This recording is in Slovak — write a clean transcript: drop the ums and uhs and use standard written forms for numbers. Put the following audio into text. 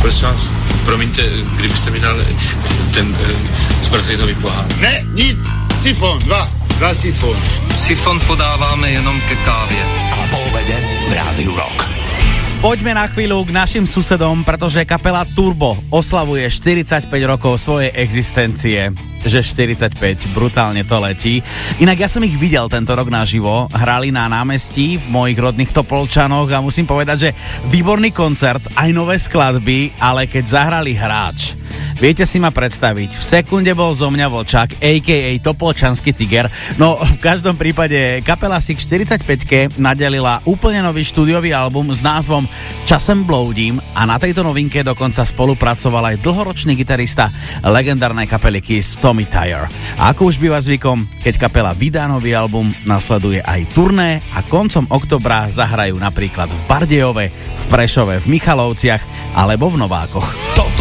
Prosím vás, promiňte, kdybyste mi dal ten zmrzlinový pohár. Ne, nic, sifon, dva sifon. Sifon podáváme jenom ke kávě. A po obede v Rádiu Rock. Poďme na chvíľu k našim susedom, pretože kapela Turbo oslavuje 45 rokov svojej existencie. Že 45, brutálne to letí. Inak ja som ich videl tento rok naživo, hrali na námestí v mojich rodných Topolčanoch a musím povedať, že výborný koncert, aj nové skladby, ale keď zahrali Hráč, viete si ma predstaviť, v sekunde bol zo mňa vlčák, a.k.a. Topolčanský tiger. No v každom prípade kapela si k 45-ke nadelila úplne nový štúdiový album s názvom Časem bloudím a na tejto novinke dokonca spolupracoval aj dlhoročný gitarista legendárnej kapely Kiss Tommy Thayer. A ako už býva zvykom, keď kapela vydá nový album, nasleduje aj turné a koncom októbra zahrajú napríklad v Bardejove, v Prešove, v Michalovciach alebo v Novákoch. Toto